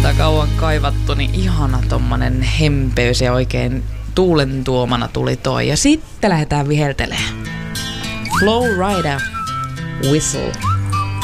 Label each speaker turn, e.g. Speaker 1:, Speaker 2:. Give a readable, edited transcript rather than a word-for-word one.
Speaker 1: Kauan kaivattu, niin ihana tommonen hempeys ja oikein tuulen tuomana tuli toi. Ja sitten lähdetään viheltelemään. Flow Rider Whistle.